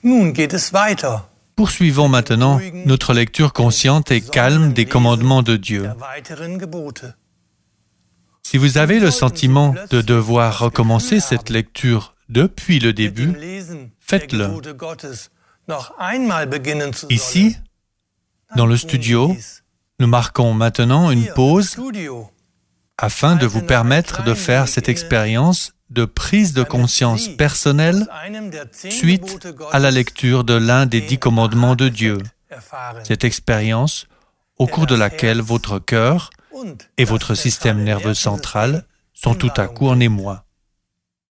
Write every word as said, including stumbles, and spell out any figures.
Nun geht es weiter. Poursuivons maintenant notre lecture consciente et calme des commandements de Dieu. Der weiteren Gebote. Si vous avez le sentiment de devoir recommencer cette lecture depuis le Mit dem début, Lesen der faites-le. Gebote Gottes noch einmal beginnen zu Ici, sollen, dans le dann tun studio, Sie dies. nous marquons maintenant une Hier, im pause Studio, afin de vous permettre de faire cette expérience de prise de conscience personnelle aus einem der zehn suite Gebote Gottes à la lecture de l'un des dix commandements de Dieu. erfahren. Cette expérience au cours de laquelle votre cœur Und et das votre système zentrale nerveux Nervensystem central sont tout à coup en émoi.